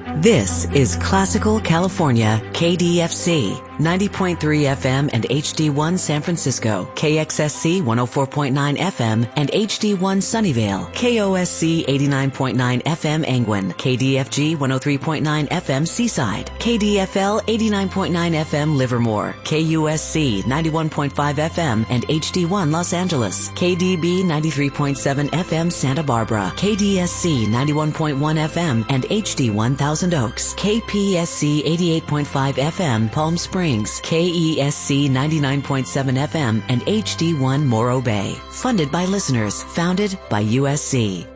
This is Classical California, KDFC, 90.3 FM and HD1 San Francisco, KXSC 104.9 FM and HD1 Sunnyvale, KOSC 89.9 FM Angwin, KDFG 103.9 FM Seaside, KDFL 89.9 FM Livermore, KUSC 91.5 FM and HD1 Los Angeles, KDB 93.7 FM Santa Barbara, KDSC 91.1 FM and HD 1000 Oaks, KPSC 88.5 FM Palm Springs, KESC 99.7 FM and HD1 Morro Bay. Funded by listeners, founded by USC.